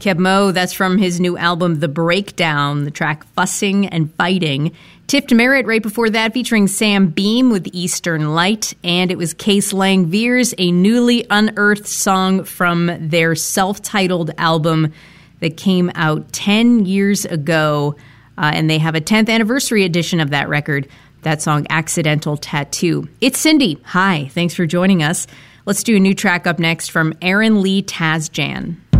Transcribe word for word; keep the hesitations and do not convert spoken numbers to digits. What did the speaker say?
Keb Mo, that's from his new album, The Breakdown, the track Fussing and Fighting. Tift Merritt right before that, featuring Sam Beam with Eastern Light. And it was Case Langveers, a newly unearthed song from their self-titled album that came out ten years ago. Uh, and they have a tenth anniversary edition of that record, that song Accidental Tattoo. It's Cindy. Hi, thanks for joining us. Let's do a new track up next from Aaron Lee Tasjan.